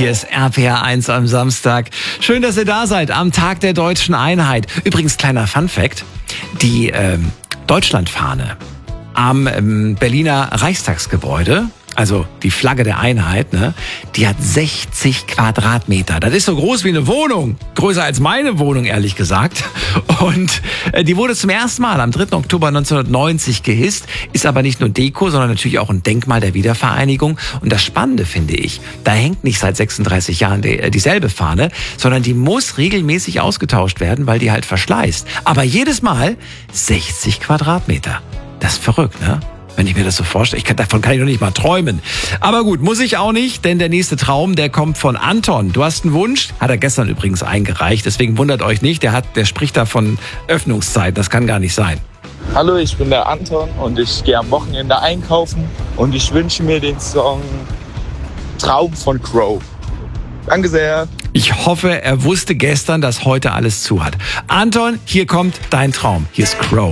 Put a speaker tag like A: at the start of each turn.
A: Hier ist RPR1 am Samstag. Schön, dass ihr da seid am Tag der Deutschen Einheit. Übrigens, kleiner Funfact: Die Deutschlandfahne am Berliner Reichstagsgebäude, also die Flagge der Einheit, ne, die hat 60 Quadratmeter. Das ist so groß wie eine Wohnung. Größer als meine Wohnung, ehrlich gesagt. Und die wurde zum ersten Mal am 3. Oktober 1990 gehisst. Ist aber nicht nur Deko, sondern natürlich auch ein Denkmal der Wiedervereinigung. Und das Spannende finde ich, da hängt nicht seit 36 Jahren dieselbe Fahne, sondern die muss regelmäßig ausgetauscht werden, weil die halt verschleißt. Aber jedes Mal 60 Quadratmeter. Das ist verrückt, ne? Wenn ich mir das so vorstelle. Davon kann ich noch nicht mal träumen. Aber gut, muss ich auch nicht, denn der nächste Traum, der kommt von Anton. Du hast einen Wunsch, hat er gestern übrigens eingereicht. Deswegen wundert euch nicht, der spricht da von Öffnungszeit. Das kann gar nicht sein.
B: Hallo, ich bin der Anton und ich gehe am Wochenende einkaufen und ich wünsche mir den Song Traum von Crow. Danke sehr.
A: Ich hoffe, er wusste gestern, dass heute alles zu hat. Anton, hier kommt dein Traum. Hier ist Crow.